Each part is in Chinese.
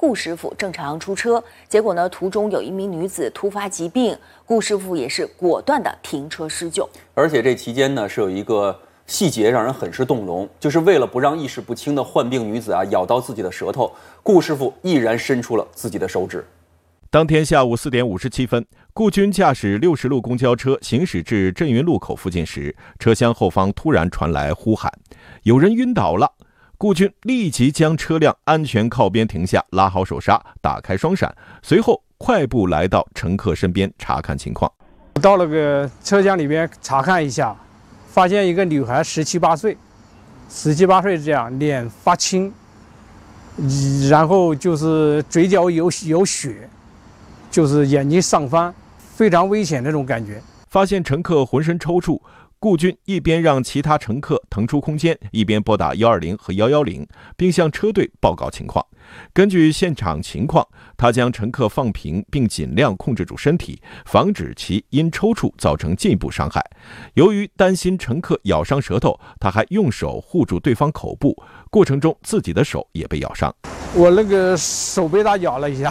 顾师傅正常出车，结果呢，途中有一名女子突发疾病，顾师傅也是果断的停车施救。而且这期间呢，是有一个细节让人很是动容，就是为了不让意识不清的患病女子咬到自己的舌头，顾师傅毅然伸出了自己的手指。 当天下午4点57分，顾军驾驶60路公交车行驶至镇云路口附近时，车厢后方突然传来呼喊：“有人晕倒了！”顾军立即将车辆安全靠边停下，拉好手刹，打开双闪，随后快步来到乘客身边查看情况。 到了个车厢里边查看一下，发现一个女孩17、18岁，17、18岁这样，脸发青，然后就是嘴角有血，就是眼睛上翻，非常危险那种感觉。 发现乘客浑身抽搐，顾军一边让其他乘客腾出空间，一边拨打120和110，并向车队报告情况。根据现场情况，他将乘客放平，并尽量控制住身体，防止其因抽搐造成进一步伤害。由于担心乘客咬伤舌头，他还用手护住对方口部，过程中自己的手也被咬伤。 我那个手被他咬了一下。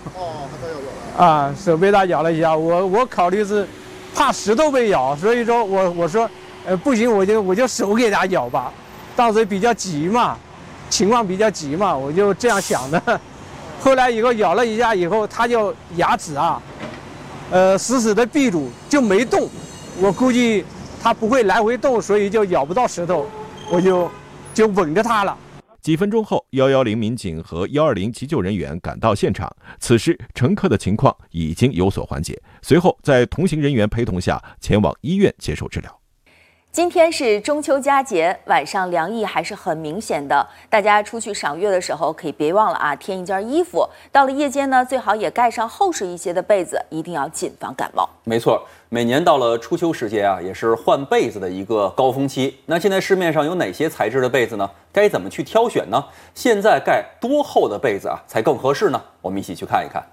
手被他咬了一下，我考虑是怕石头被咬，所以说我说不行，我就手给他咬吧。当时比较急嘛，情况比较急嘛，我就这样想的。后来以后咬了一下以后，他就牙齿死死的闭住，就没动。我估计他不会来回动，所以就咬不到石头，我就稳着他了。 几分钟后，110民警和120急救人员赶到现场，此时乘客的情况已经有所缓解，随后在同行人员陪同下前往医院接受治疗。今天是中秋佳节，晚上凉意还是很明显的。大家出去赏月的时候，可以别忘了添一件衣服。到了夜间呢，最好也盖上厚实一些的被子，一定要谨防感冒。没错，每年到了初秋时节也是换被子的一个高峰期。那现在市面上有哪些材质的被子呢？该怎么去挑选呢？现在盖多厚的被子才更合适呢？我们一起去看一看。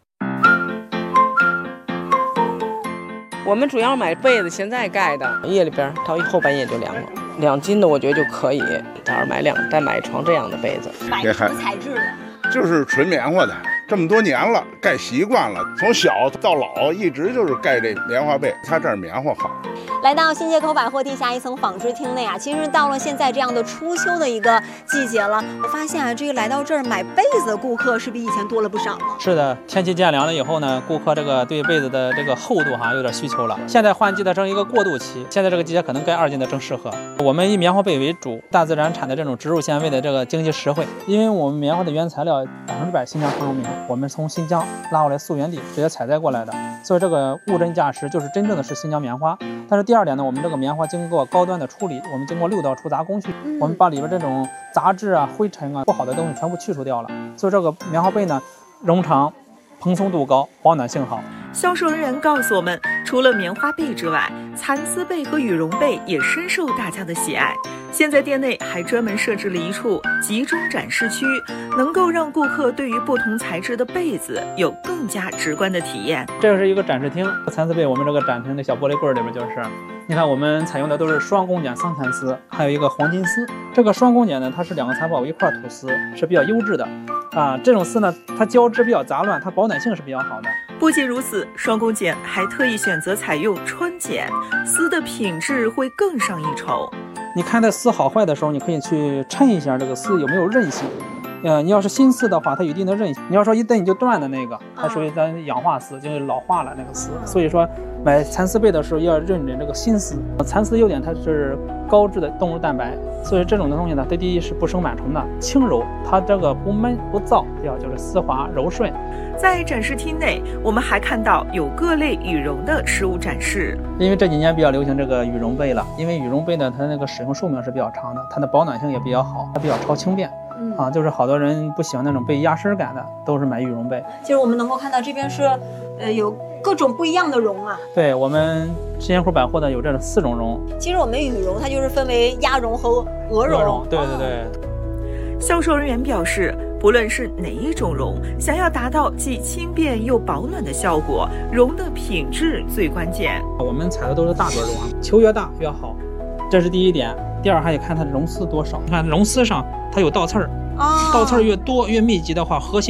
我们主要买被子，现在盖的，夜里边到后半夜就凉了，2斤的我觉得就可以。到时候买2袋买一床这样的被子。 买什么材质的？就是纯棉花的，这么多年了，盖习惯了，从小到老一直就是盖这棉花被，它这儿棉花好。 来到新街口百货地下一层纺织厅内其实到了现在这样的初秋的一个季节了，我发现这个来到这儿买被子的顾客是比以前多了不少了。 是的，天气渐凉了以后呢，顾客这个对被子的这个厚度有点需求了。现在换季的正一个过渡期，现在这个季节可能盖2斤的正适合。我们以棉花被为主，大自然产的这种植入纤维的这个经济实惠，因为我们棉花的原材料100%新疆长绒棉，我们从新疆拉过来溯源地直接采摘过来的，所以这个物真价实，就是真正的是新疆棉花。但是第二点呢，我们这个棉花经过高端的处理，我们经过6道除杂工序，我们把里边这种杂质灰尘不好的东西全部去除掉了，所以这个棉花被呢绒长、蓬松度高、保暖性好。 销售人员告诉我们，除了棉花被之外，蚕丝被和羽绒被也深受大家的喜爱。现在店内还专门设置了一处集中展示区，能够让顾客对于不同材质的被子有更加直观的体验。 这是一个展示厅，蚕丝被我们这个展厅的小玻璃柜里边你看我们采用的都是双弓剪桑蚕丝，还有一个黄金丝。这个双弓剪呢，它是2个蚕宝一块吐丝，是比较优质的这种丝呢，它交织比较杂乱，它保暖性是比较好的。 不仅如此，双弓剪还特意选择采用穿剪，丝的品质会更上一筹。 你看这丝好坏的时候，你可以去称一下这个丝有没有韧性。你要是新丝的话，它有一定的韧性。你要说一蹬就断的那个，它属于咱氧化丝，就是老化了那个丝。所以说买蚕丝被的时候要认准这个新丝。蚕丝优点它是高质的动物蛋白，所以这种的东西呢，它第一是不生螨虫的，轻柔，它这个不闷不燥，就是丝滑柔顺。 在展示厅内，我们还看到有各类羽绒的实物展示。 因为这几年比较流行这个羽绒被了，因为羽绒被呢，它那个使用寿命是比较长的，它的保暖性也比较好，它比较超轻便。就是好多人不喜欢那种被压身感的，都是买羽绒被。 其实我们能够看到这边是，有各种不一样的绒对，我们新街口百货的有这4种绒。 其实我们羽绒它就是分为鸭绒和鹅绒。 对对对。 销售人员表示，不论是哪一种绒，想要达到既轻便又保暖的效果，绒的品质最关键。 我们采的都是大朵绒球越大越好，这是第一点。第二还得看它的绒丝多少，你看绒丝上它有倒刺儿，倒刺儿越多越密集的话，核心